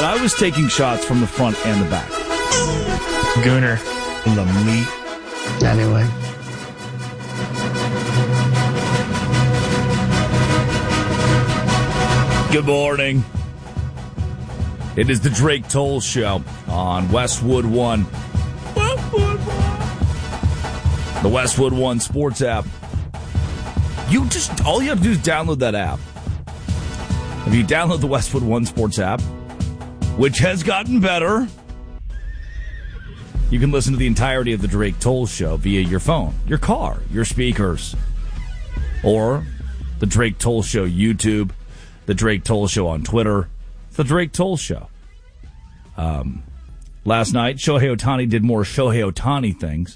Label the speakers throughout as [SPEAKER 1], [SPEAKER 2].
[SPEAKER 1] And I was taking shots from the front and the back.
[SPEAKER 2] Gooner.
[SPEAKER 3] In the meat.
[SPEAKER 4] Anyway.
[SPEAKER 1] Good morning. It is the Drake Toll Show on Westwood One. The Westwood One Sports app. All you have to do is download that app. If you download the Westwood One Sports app, which has gotten better, you can listen to the entirety of the Drake Toll Show via your phone, your car, your speakers, or the Drake Toll Show YouTube, the Drake Toll Show on Twitter, the Drake Toll Show. Last night, Shohei Ohtani did more Shohei Ohtani things.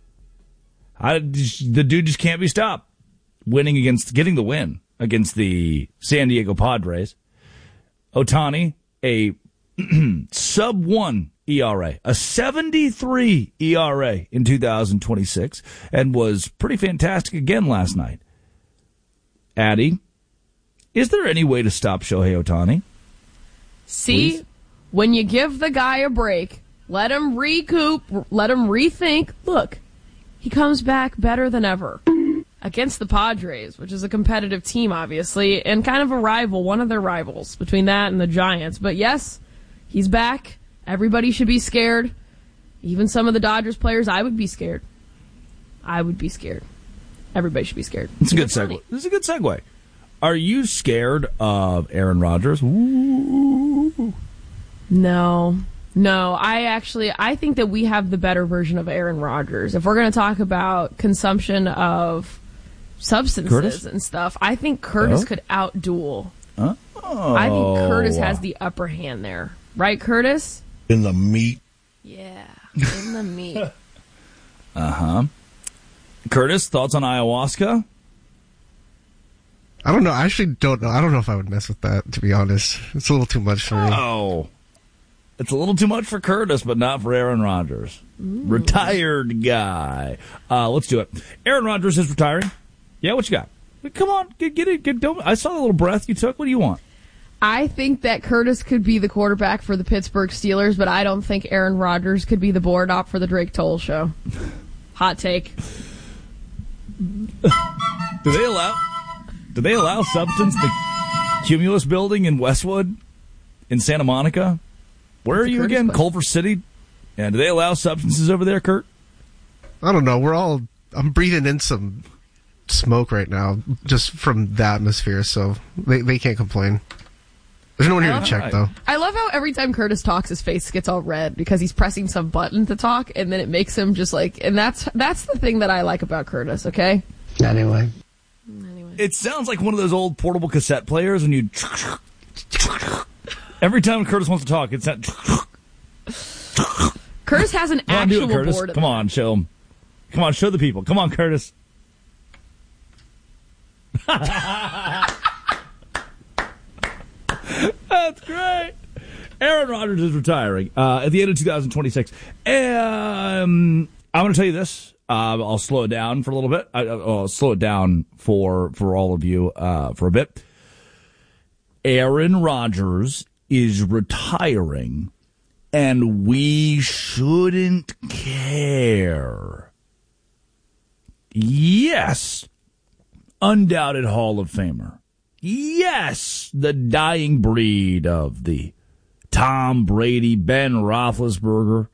[SPEAKER 1] The dude just can't be stopped. Getting the win against the San Diego Padres. Ohtani, a sub-1 ERA, a 73 ERA in 2026, and was pretty fantastic again last night. Addie, is there any way to stop Shohei Ohtani?
[SPEAKER 5] See, please? When you give the guy a break, let him recoup, let him rethink. Look, he comes back better than ever against the Padres, which is a competitive team, obviously, and kind of a rival, one of their rivals between that and the Giants. But yes, he's back. Everybody should be scared. Even some of the Dodgers players, I would be scared. I would be scared. Everybody should be scared.
[SPEAKER 1] It's a good segue. This is a good segue. Are you scared of Aaron Rodgers? Ooh.
[SPEAKER 5] No. I think that we have the better version of Aaron Rodgers. If we're going to talk about consumption of substances and stuff, I think Curtis could outduel. I think Curtis has the upper hand there. Right, Curtis?
[SPEAKER 3] In the meat.
[SPEAKER 5] Yeah, in the meat.
[SPEAKER 1] Uh-huh. Curtis, thoughts on ayahuasca?
[SPEAKER 2] I don't know. I actually don't know. I don't know if I would mess with that, to be honest. It's a little too much for me.
[SPEAKER 1] Oh. It's a little too much for Curtis, but not for Aaron Rodgers. Ooh. Retired guy. Let's do it. Aaron Rodgers is retiring. Yeah, what you got? Come on, get it. I saw the little breath you took. What do you want?
[SPEAKER 5] I think that Curtis could be the quarterback for the Pittsburgh Steelers, but I don't think Aaron Rodgers could be the board op for the Drake Toll Show. Hot take.
[SPEAKER 1] Do they allow substance? The Cumulus Building in Westwood, in Santa Monica. Where are you again? Culver City. Yeah, do they allow substances over there, Kurt?
[SPEAKER 2] I don't know. I'm breathing in some smoke right now, just from the atmosphere, so they can't complain. There's no one here to check, though.
[SPEAKER 5] I love how every time Curtis talks, his face gets all red because he's pressing some button to talk, and then it makes him just like... And that's the thing that I like about Curtis, okay?
[SPEAKER 4] Anyway.
[SPEAKER 1] It sounds like one of those old portable cassette players when you... Every time Curtis wants to talk, it's that...
[SPEAKER 5] Curtis has an actual board.
[SPEAKER 1] Come on, show him. Come on, show the people. Come on, Curtis. That's great. Aaron Rodgers is retiring at the end of 2026. I'm going to tell you this. I'll slow it down for a little bit. I'll slow it down for all of you for a bit. Aaron Rodgers is retiring, and we shouldn't care. Yes, undoubted Hall of Famer. Yes, the dying breed of the Tom Brady, Ben Roethlisberger,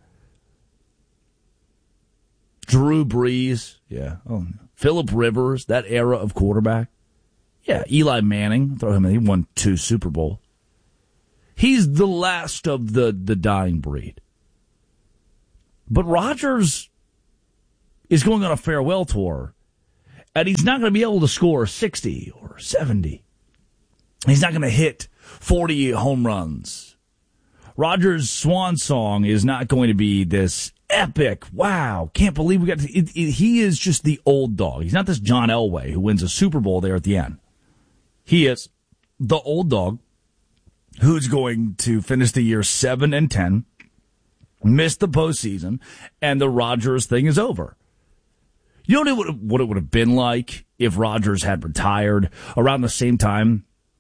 [SPEAKER 1] Drew Brees, Phillip Rivers, that era of quarterback. Yeah, Eli Manning, throw him in. He won 2 Super Bowls. He's the last of the dying breed. But Rodgers is going on a farewell tour, and he's not going to be able to score 60 or 70. He's not going to hit 40 home runs. Rodgers' swan song is not going to be this epic, wow, can't believe we got to... He is just the old dog. He's not this John Elway who wins a Super Bowl there at the end. He is the old dog who's going to finish the year 7-10, miss the postseason, and the Rodgers thing is over. You know what it would have been like if Rodgers had retired around the same time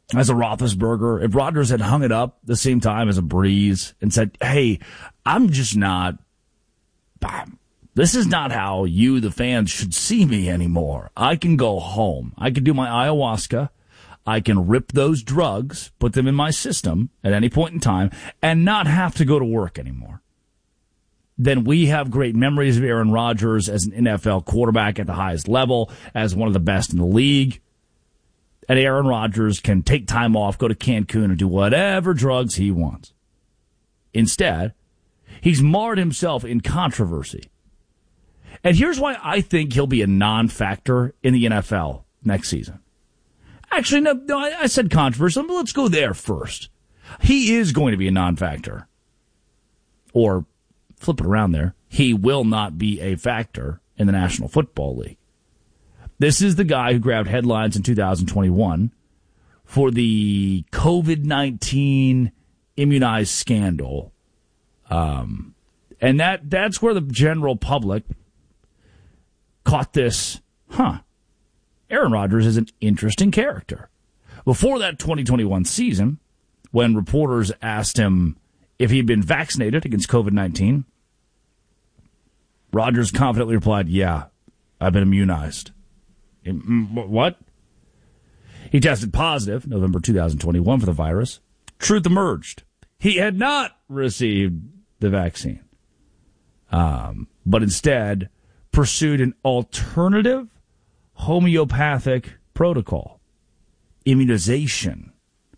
[SPEAKER 1] as a Roethlisberger, if Rodgers had hung it up the same time as a Breeze and said, hey, I'm just not, this is not how you, the fans, should see me anymore. I can go home. I can do my ayahuasca. I can rip those drugs, put them in my system at any point in time, and not have to go to work anymore. Then we have great memories of Aaron Rodgers as an NFL quarterback at the highest level, as one of the best in the league. And Aaron Rodgers can take time off, go to Cancun, and do whatever drugs he wants. Instead, he's marred himself in controversy. And here's why I think he'll be a non-factor in the NFL next season. Actually, no, I said controversy. Let's go there first. He is going to be a non-factor. Or, flip it around there, he will not be a factor in the National Football League. This is the guy who grabbed headlines in 2021 for the COVID-19 immunized scandal. And that's where the general public caught this, Aaron Rodgers is an interesting character. Before that 2021 season, when reporters asked him if he'd been vaccinated against COVID-19, Rodgers confidently replied, yeah, I've been immunized. What? He tested positive November 2021 for the virus. Truth emerged. He had not received the vaccine, but instead pursued an alternative homeopathic protocol, immunization.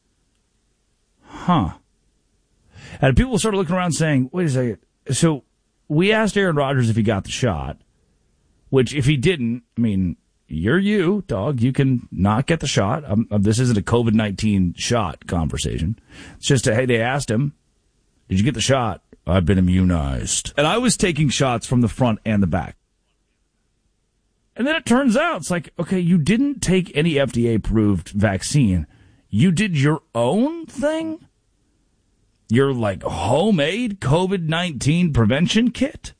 [SPEAKER 1] And people started looking around saying, wait a second. So we asked Aaron Rodgers if he got the shot, which if he didn't, I mean, you're you, dog. You can not get the shot. This isn't a COVID-19 shot conversation. It's just hey, they asked him, did you get the shot? I've been immunized. And I was taking shots from the front and the back. And then it turns out, it's like, okay, you didn't take any FDA-approved vaccine. You did your own thing? Your, homemade COVID-19 prevention kit?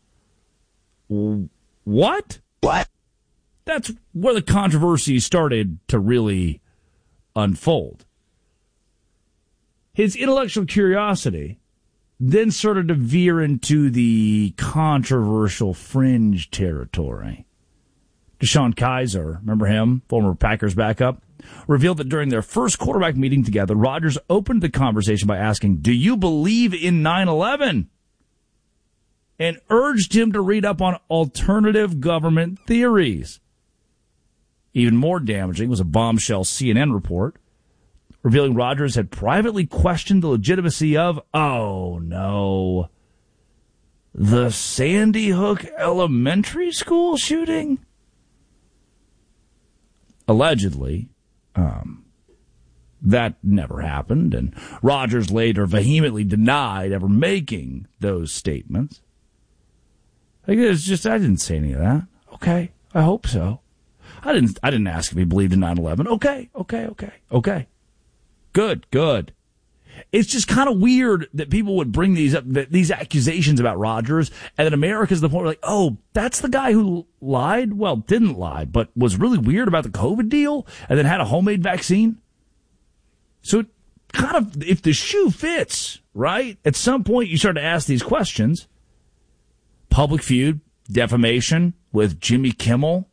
[SPEAKER 1] What?
[SPEAKER 3] What?
[SPEAKER 1] That's where the controversy started to really unfold. His intellectual curiosity then started to veer into the controversial fringe territory. DeShone Kizer, remember him, former Packers backup, revealed that during their first quarterback meeting together, Rodgers opened the conversation by asking, do you believe in 9/11? And urged him to read up on alternative government theories. Even more damaging was a bombshell CNN report revealing Rodgers had privately questioned the legitimacy of, the Sandy Hook Elementary School shooting? Allegedly, that never happened, and Rodgers later vehemently denied ever making those statements. It's just, I didn't say any of that. Okay, I hope so. I didn't ask if he believed in 9/11. Okay. Good. It's just kind of weird that people would bring these accusations about Rodgers, and that America's the point where that's the guy who lied? Well, didn't lie, but was really weird about the COVID deal, and then had a homemade vaccine. So it kind of, if the shoe fits, right? At some point you start to ask these questions. Public feud, defamation with Jimmy Kimmel.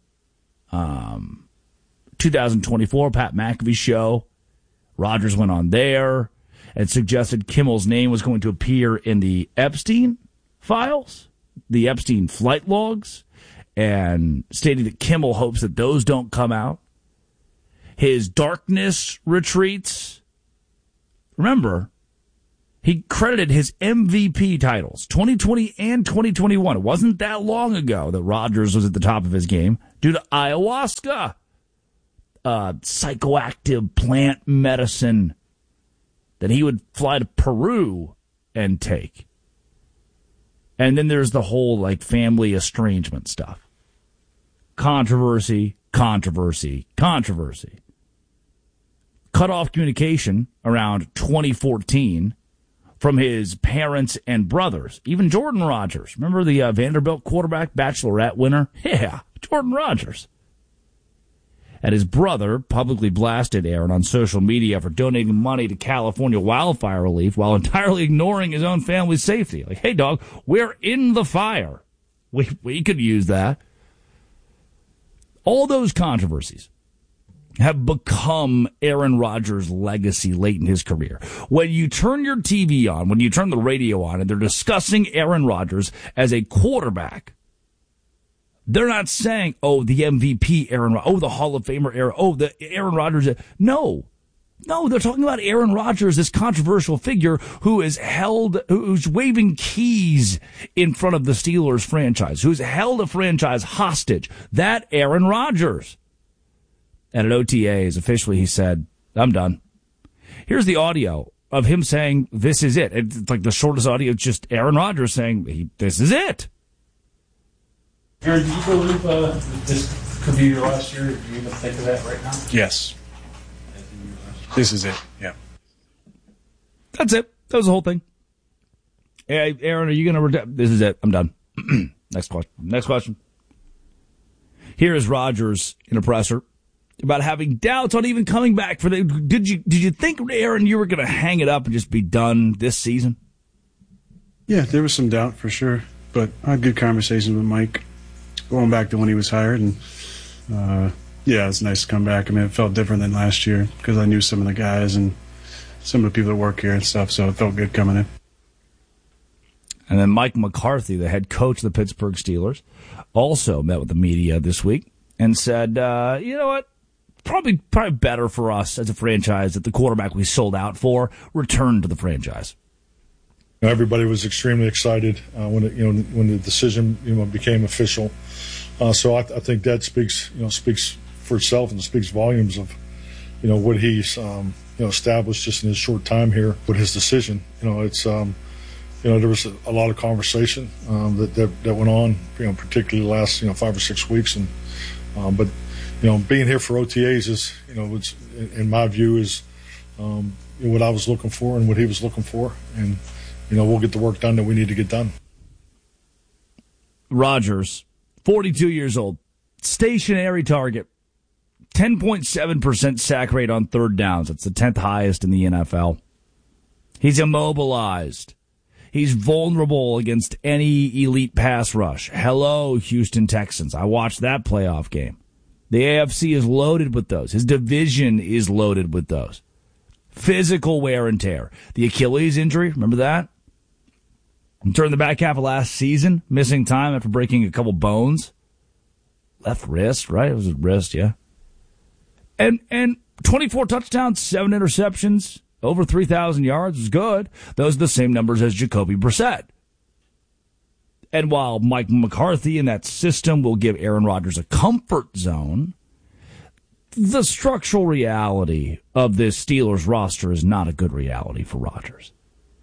[SPEAKER 1] 2024, Pat McAfee show. Rodgers went on there and suggested Kimmel's name was going to appear in the Epstein files, the Epstein flight logs, and stating that Kimmel hopes that those don't come out. His darkness retreats. Remember, he credited his MVP titles, 2020 and 2021. It wasn't that long ago that Rodgers was at the top of his game due to ayahuasca, psychoactive plant medicine that he would fly to Peru and take. And then there's the whole family estrangement stuff. Controversy. Cut off communication around 2014 from his parents and brothers. Even Jordan Rodgers. Remember the Vanderbilt quarterback, Bachelorette winner? Yeah, Jordan Rodgers. And his brother publicly blasted Aaron on social media for donating money to California wildfire relief while entirely ignoring his own family's safety. Like, hey, dog, we're in the fire. We could use that. All those controversies have become Aaron Rodgers' legacy late in his career. When you turn your TV on, when you turn the radio on, and they're discussing Aaron Rodgers as a quarterback, they're not saying, oh, the MVP Aaron Rodgers, oh, the Hall of Famer Aaron, oh, the Aaron Rodgers. No, they're talking about Aaron Rodgers, this controversial figure who's waving keys in front of the Steelers franchise, who's held a franchise hostage. That Aaron Rodgers. And at OTAs, officially, he said, I'm done. Here's the audio of him saying, this is it. It's like the shortest audio, it's just Aaron Rodgers saying, this is it.
[SPEAKER 6] Aaron, do you believe this could be your last year? Do you even think of that right now?
[SPEAKER 7] Yes. This is it, yeah.
[SPEAKER 1] That's it. That was the whole thing. Hey, Aaron, are you going to... This is it. I'm done. Next question. Here is Rodgers in a presser about having doubts on even coming back for the... Did you think, Aaron, you were going to hang it up and just be done this season?
[SPEAKER 7] Yeah, there was some doubt for sure, but I had good conversations with Mike going back to when he was hired, and yeah, it's nice to come back. I mean, it felt different than last year because I knew some of the guys and some of the people that work here and stuff, so it felt good coming in.
[SPEAKER 1] And then Mike McCarthy, the head coach of the Pittsburgh Steelers, also met with the media this week and said, you know what? Probably better for us as a franchise that the quarterback we sold out for returned to the franchise.
[SPEAKER 8] Everybody was extremely excited when the decision became official. So I think that speaks for itself and speaks volumes of what he's established just in his short time here with his decision. There was a lot of conversation that went on, particularly the last 5 or 6 weeks, but being here for OTAs is it's, in my view, is what I was looking for and what he was looking for, and we'll get the work done that we need to get done.
[SPEAKER 1] Rodgers, 42 years old, stationary target, 10.7% sack rate on third downs. That's the 10th highest in the NFL. He's immobilized. He's vulnerable against any elite pass rush. Hello, Houston Texans. I watched that playoff game. The AFC is loaded with those. His division is loaded with those. Physical wear and tear. The Achilles injury, remember that? During the back half of last season, missing time after breaking a couple bones. Left wrist, right? It was his wrist, yeah. And 24 touchdowns, 7 interceptions, over 3,000 yards was good. Those are the same numbers as Jacoby Brissett. And while Mike McCarthy in that system will give Aaron Rodgers a comfort zone, the structural reality of this Steelers roster is not a good reality for Rodgers.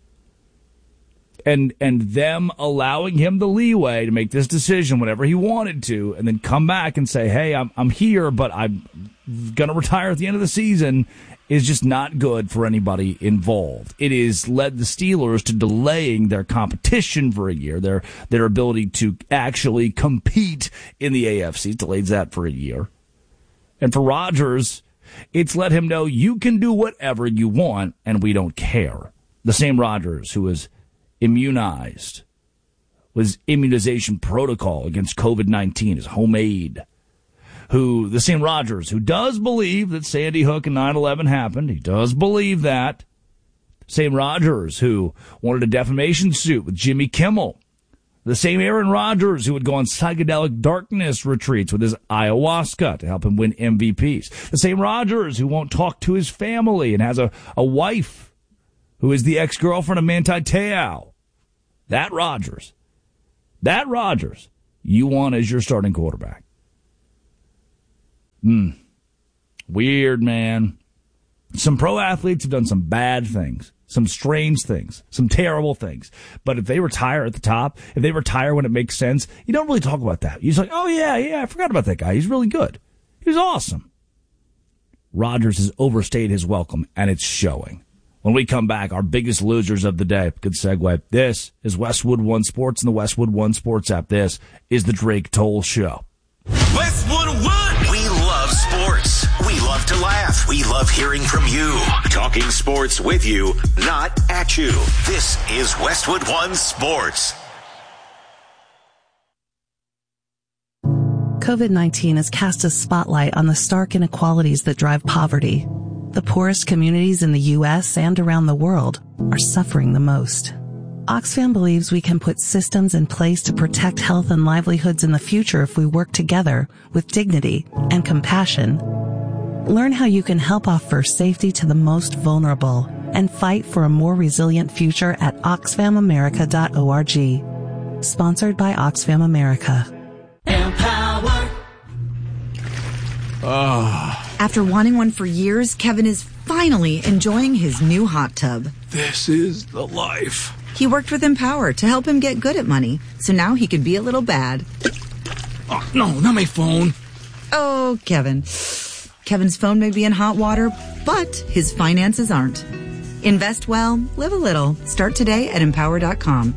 [SPEAKER 1] And them allowing him the leeway to make this decision whenever he wanted to, and then come back and say, hey, I'm here, but I'm going to retire at the end of the season, is just not good for anybody involved. It has led the Steelers to delaying their competition for a year, their ability to actually compete in the AFC. Delayed that for a year. And for Rodgers, it's let him know you can do whatever you want, and we don't care. The same Rodgers who was immunized, was immunization protocol against COVID-19 is homemade. The same Rodgers who does believe that Sandy Hook and 9/11 happened. He does believe that. Same Rodgers who wanted a defamation suit with Jimmy Kimmel. The same Aaron Rodgers who would go on psychedelic darkness retreats with his ayahuasca to help him win MVPs. The same Rodgers who won't talk to his family and has a wife who is the ex-girlfriend of Manti Te'o. That Rodgers you want as your starting quarterback. Weird, man. Some pro athletes have done some bad things, some strange things, some terrible things. But if they retire at the top, if they retire when it makes sense, you don't really talk about that. You're just like, oh, yeah, I forgot about that guy. He's really good. He was awesome. Rodgers has overstayed his welcome, and it's showing. When we come back, our biggest losers of the day. Good segue. This is Westwood One Sports and the Westwood One Sports app. This is the Drake Toll Show.
[SPEAKER 9] Westwood One. We love sports. to laugh. We love hearing from you. Talking sports with you, not at you. This is Westwood One Sports.
[SPEAKER 10] COVID-19 has cast a spotlight on the stark inequalities that drive poverty. The poorest communities in the U.S. and around the world are suffering the most. Oxfam believes we can put systems in place to protect health and livelihoods in the future if we work together with dignity and compassion. Learn how you can help offer safety to the most vulnerable and fight for a more resilient future at oxfamamerica.org. Sponsored by Oxfam America.
[SPEAKER 11] Empower. After wanting one for years, Kevin is finally enjoying his new hot tub.
[SPEAKER 12] This is the life.
[SPEAKER 11] He worked with Empower to help him get good at money, so now he could be a little bad.
[SPEAKER 12] Oh, no, not my phone.
[SPEAKER 11] Oh, Kevin. Kevin's phone may be in hot water, but his finances aren't. Invest well, live a little. Start today at Empower.com.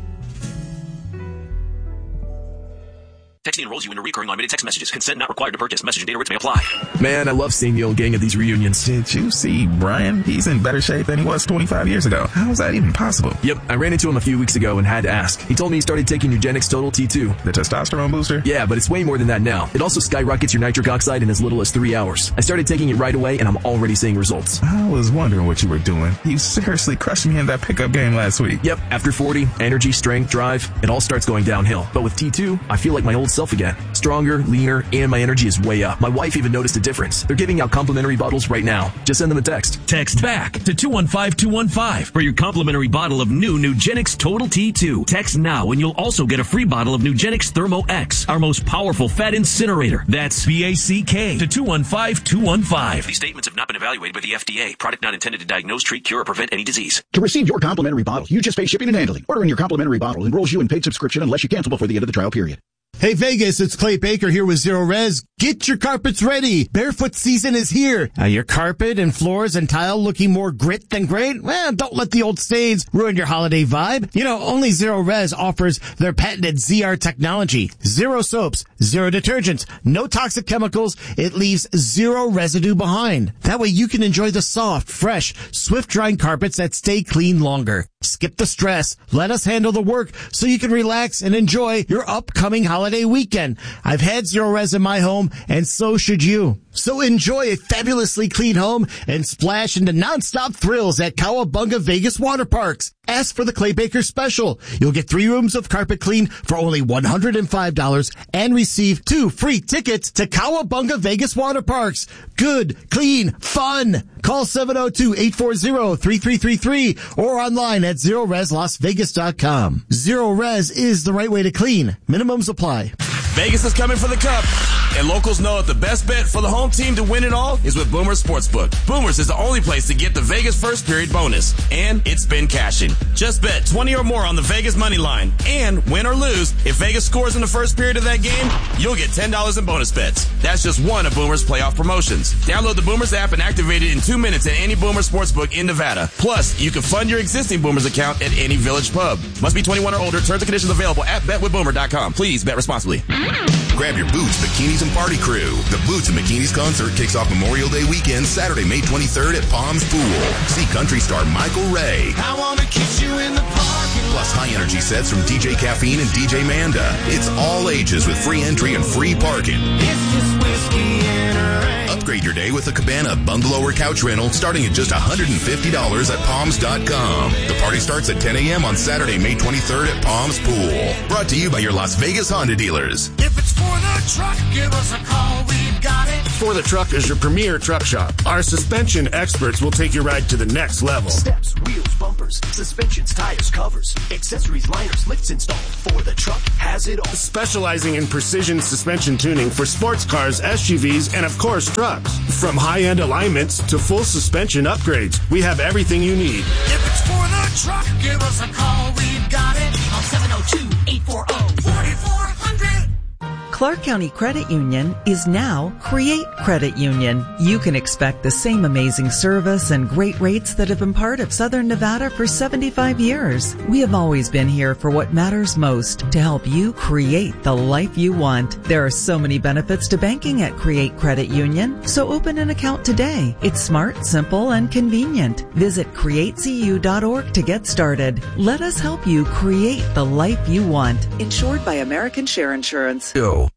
[SPEAKER 13] Texting enrolls you in a recurring automated text messages. Consent not required to purchase. Message and data rates may apply.
[SPEAKER 14] Man, I love seeing the old gang at these reunions.
[SPEAKER 15] Did you see Brian? He's in better shape than he was 25 years ago. How is that even possible?
[SPEAKER 14] Yep, I ran into him a few weeks ago and had to ask. He told me he started taking Nugenix Total T2.
[SPEAKER 15] The testosterone booster?
[SPEAKER 14] Yeah, but it's way more than that now. It also skyrockets your nitric oxide in as little as 3 hours. I started taking it right away and I'm already seeing results.
[SPEAKER 15] I was wondering what you were doing. You seriously crushed me in that pickup game last week.
[SPEAKER 14] Yep, after 40, energy, strength, drive, it all starts going downhill. But with T2, I feel like my old self again. Stronger, leaner, and my energy is way up. My wife even noticed a difference. They're giving out complimentary bottles right now. Just send them a text.
[SPEAKER 13] Text BACK to 215-215 for your complimentary bottle of new Nugenix Total T2. Text now and you'll also get a free bottle of Nugenix Thermo X, our most powerful fat incinerator. That's BACK to 215-215. These statements have not been evaluated by the FDA. Product not intended to diagnose, treat, cure, or prevent any disease.
[SPEAKER 16] To receive your complimentary bottle, you just pay shipping and handling. Ordering your complimentary bottle enrolls you in paid subscription unless you cancel before the end of the trial period.
[SPEAKER 17] Hey Vegas, it's Clay Baker here with Zero Res. Get your carpets ready. Barefoot season is here. Your carpet and floors and tile looking more grit than great? Well, don't let the old stains ruin your holiday vibe. You know, only Zero Res offers their patented ZR technology. Zero soaps, zero detergents, no toxic chemicals. It leaves zero residue behind. That way you can enjoy the soft, fresh, swift drying carpets that stay clean longer. Skip the stress. Let us handle the work so you can relax and enjoy your upcoming holiday weekend. I've had Zero Res in my home, and so should you. So enjoy a fabulously clean home and splash into nonstop thrills at Cowabunga Vegas Water Parks. Ask for the Clay Baker Special. You'll get 3 rooms of carpet clean for only $105 and receive 2 free tickets to Cowabunga Vegas Water Parks. Good, clean, fun. Call 702-840-3333 or online at ZeroResLasVegas.com. Zero Res is the right way to clean. Minimums apply.
[SPEAKER 18] Vegas is coming for the cup, and locals know that the best bet for the home team to win it all is with Boomers Sportsbook. Boomers is the only place to get the Vegas first period bonus, and it's been cashing. Just bet 20 or more on the Vegas money line, and win or lose, if Vegas scores in the first period of that game, you'll get $10 in bonus bets. That's just one of Boomers' playoff promotions. Download the Boomers app and activate it in 2 minutes at any Boomers Sportsbook in Nevada. Plus, you can fund your existing Boomers account at any Village pub. Must be 21 or older. Terms and conditions available at betwithboomer.com. Please bet responsibly.
[SPEAKER 19] Grab your Boots, Bikinis, and Party Crew. The Boots and Bikinis concert kicks off Memorial Day weekend, Saturday, May 23rd at Palms Pool. See country star Michael Ray.
[SPEAKER 20] I wanna kiss you in the parking lot.
[SPEAKER 19] Plus high-energy sets from DJ Caffeine and DJ Manda. It's all ages with free entry and free parking.
[SPEAKER 20] It's just whiskey and a rain.
[SPEAKER 19] Upgrade your day with a cabana, bungalow, or couch rental starting at just $150 at Palms.com. The party starts at 10 a.m. on Saturday, May 23rd at Palms Pool. Brought to you by your Las Vegas Honda dealers.
[SPEAKER 20] If it's for the truck, give us a call. We've got it.
[SPEAKER 21] For the Truck is your premier truck shop. Our suspension experts will take your ride to the next level.
[SPEAKER 22] Steps, wheels, bumpers, suspensions, tires, covers, accessories, liners, lifts installed. For the Truck has it all.
[SPEAKER 21] Specializing in precision suspension tuning for sports cars, SUVs, and of course trucks. From high-end alignments to full suspension upgrades, we have everything you need.
[SPEAKER 20] If it's for the truck, give us a call. We've got it. On 702-840-4400.
[SPEAKER 2] Clark County Credit Union is now Create Credit Union. You can expect the same amazing service and great rates that have been part of Southern Nevada for 75 years. We have always been here for what matters most, to help you create the life you want. There are so many benefits to banking at Create Credit Union, so open an account today. It's smart, simple, and convenient. Visit createcu.org to get started. Let us help you create the life you want. Insured by American Share Insurance.